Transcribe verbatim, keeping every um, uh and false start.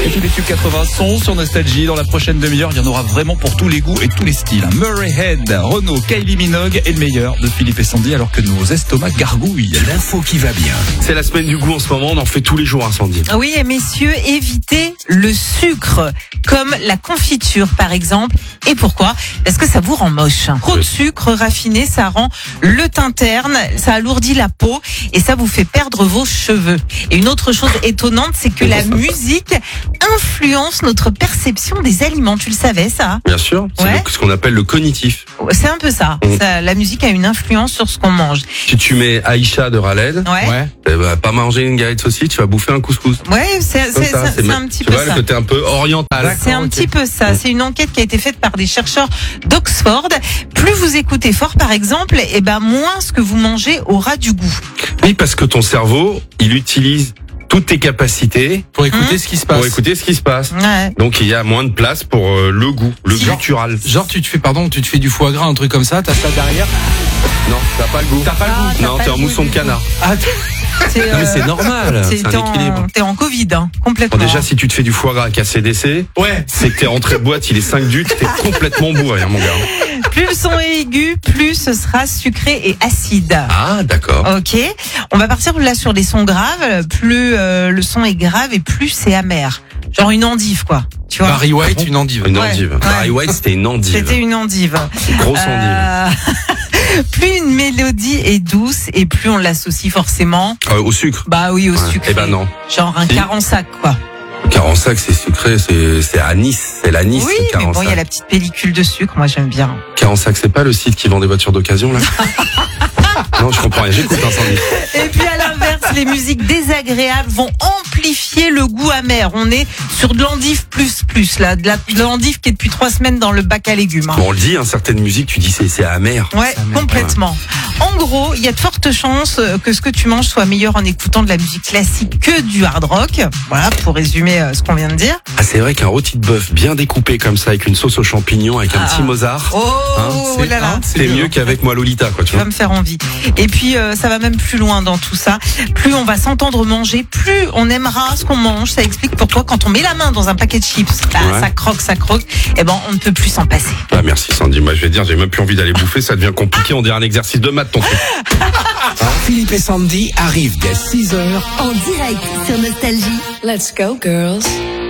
Et tous les tubes quatre-vingts sont sur Nostalgie. Dans la prochaine demi-heure, il y en aura vraiment pour tous les goûts et tous les styles. Murray Head, Renaud, Kylie Minogue et le meilleur de Philippe et Sandy, alors que nos estomacs gargouillent. L'info qui va bien. C'est la semaine du goût en ce moment, on en fait tous les jours, hein, Sandy. Oui, et messieurs, évitez le sucre, comme la confiture par exemple. Et pourquoi ? Parce que ça vous rend moche. Trop de sucre raffiné, ça rend le teint terne, ça alourdit la peau et ça vous fait perdre vos cheveux. Et une autre chose étonnante, c'est que la musique influence notre perception des aliments. Tu le savais, ça ? Bien sûr, c'est Ouais. le- ce qu'on appelle le cognitif. C'est un peu ça. Mmh. ça. La musique a une influence sur ce qu'on mange. Si tu mets Aïcha de Raled, Ouais. Ouais. eh ben, pas manger une galette saucisse, tu vas bouffer un couscous. Ouais, c'est Comme c'est- ça, c'est- c'est ma- un petit tu peu vois, ça. le côté un peu oriental. C'est un petit peu ça. C'est une enquête qui a été faite par des chercheurs d'Oxford. Plus vous écoutez fort, par exemple, et ben moins ce que vous mangez aura du goût. Oui, parce que ton cerveau, il utilise toutes tes capacités Pour écouter ce qui se passe. pour écouter ce qui se passe. Ouais. Donc il y a moins de place pour euh, le goût, le Genre- guttural. Genre tu te fais pardon, tu te fais du foie gras, un truc comme ça, t'as ça derrière. Non, t'as pas le goût. T'as pas le Ah, goût. t'as Non, pas t'es le en goût mousson du de tout. canard. Ah, C'est, Non mais euh, c'est normal, c'est- c'est t'es un équilibre. en, t'es en Covid, hein, complètement. Bon, déjà, si tu te fais du foie gras à C D C, ouais. c'est que t'es rentré de boîte, il est cinq dutes, t'es complètement bourré, hein, mon gars. Plus le son est aigu, plus ce sera sucré et acide. Ah, d'accord. Ok, on va partir là sur des sons graves. Plus euh, le son est grave et plus c'est amer. Genre une endive, quoi. Tu vois. Barry White, une endive. Une Ouais, endive. ouais. Barry White, c'était une endive. C'était une endive. Une grosse endive. Euh, plus une mélodie est douce et plus on l'associe forcément. Euh, au sucre. Bah oui, au Ouais. sucre. Eh ben non. Genre un Si. carensac, quoi. Carensac, c'est sucré, c'est c'est anis, c'est l'anis. Oui, le mais bon, il y a Carensac. la petite pellicule de sucre. Moi, j'aime bien. Carensac, c'est pas le site qui vend des voitures d'occasion, là? Non, je comprends rien, j'écoute un Sandy. Et puis à l'inverse, les musiques désagréables vont amplifier le goût amer. On est sur de l'endive plus plus là, de la de l'endive qui est depuis trois semaines dans le bac à légumes. hein. Bon, on le dit, hein, certaines musiques, tu dis c'est c'est amer. Ouais, Ça m'aide, complètement. En gros, il y a de fortes chances que ce que tu manges soit meilleur en écoutant de la musique classique que du hard rock. Voilà, pour résumer euh, ce qu'on vient de dire. Ah, c'est vrai qu'un rôti de bœuf bien découpé comme ça, avec une sauce aux champignons, avec un Ah. petit Mozart, Oh Hein, c'est- là là. hein, c'est mieux qu'avec moi Lolita, quoi, tu Tu vas vois. me faire envie. Et puis euh, ça va même plus loin dans tout ça. Plus on va s'entendre manger, plus on aimera ce qu'on mange. Ça explique pourquoi quand on met la main dans un paquet de chips, bah, Ouais. ça croque, ça croque. Et ben on ne peut plus s'en passer. Ah, merci Sandy, moi je vais te dire, j'ai même plus envie d'aller bouffer, ça devient compliqué, on dirait un exercice de maths ton truc. Philippe et Sandy arrivent dès six heures En direct sur Nostalgie. Let's go, girls.